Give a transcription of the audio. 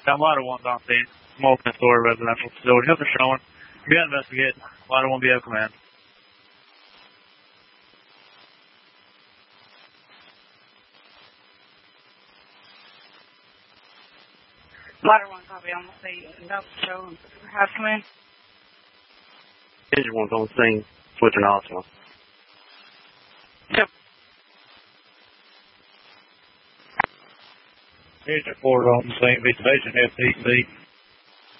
Got Ladder 1's on scene. Multi-story residential facility. Nothing showing. Be investigating. Ladder 1 BO command. Ladder 1 copy on the scene. No showing. House command. Engine 1's on the scene. Switching also. Yep. Engine 4's on the scene. Be station FTC.